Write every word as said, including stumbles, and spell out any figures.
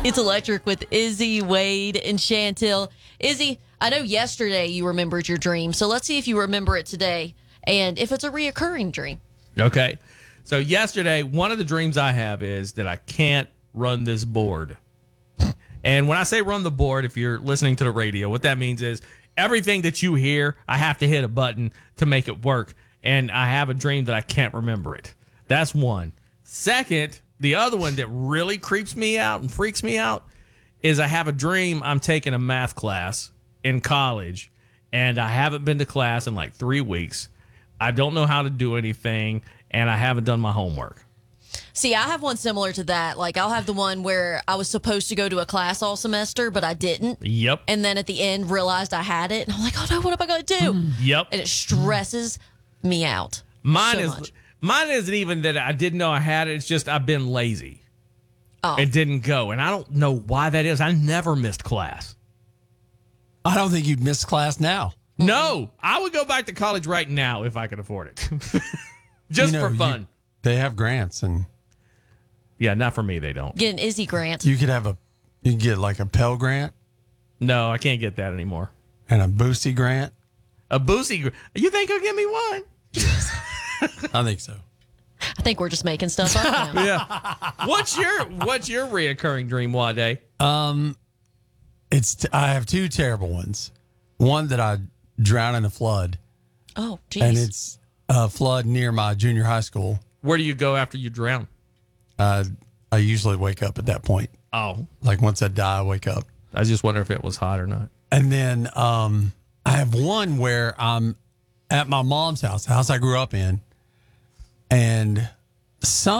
It's Electric with Izzy, Wade, and Chantel. Izzy, I know yesterday you remembered your dream, so let's see if you remember it today and if it's a reoccurring dream. Okay. So yesterday, one of the dreams I have is that I can't run this board. And when I say run the board, if you're listening to the radio, what that means is everything that you hear, I have to hit a button to make it work. And I have a dream that I can't remember it. That's one. Second, the other one that really creeps me out and freaks me out is I have a dream I'm taking a math class in college, and I haven't been to class in like three weeks. I don't know how to do anything, and I haven't done my homework. See, I have one similar to that. Like, I'll have the one where I was supposed to go to a class all semester, but I didn't. Yep. And then at the end, realized I had it. And I'm like, oh, no, what am I going to do? Yep. And it stresses me out. Mine so is much. mine isn't even that I didn't know I had it. It's just I've been lazy. Oh. It didn't go. And I don't know why that is. I never missed class. I don't think you'd miss class now. No, I would go back to college right now if I could afford it. Just You know, for fun. you- they have grants, and Yeah, not for me. They don't. Get an Izzy grant. you could have a, you could get like a Pell Grant No, I can't get that anymore. and a Boosty Grant. A Boosie. gr- You think you'll give me one? I think so. I think we're just making stuff up now. Yeah. What's your What's your reoccurring dream, Wade? Um, it's t- I have two terrible ones. One that I drowned in a flood, Oh, geez. and it's a flood near my junior high school. Where do you go after you drown? Uh, I usually wake up at that point. Oh, Like once I die, I wake up. I just wonder if it was hot or not. And then um, I have one where I'm at my mom's house, the house I grew up in, and some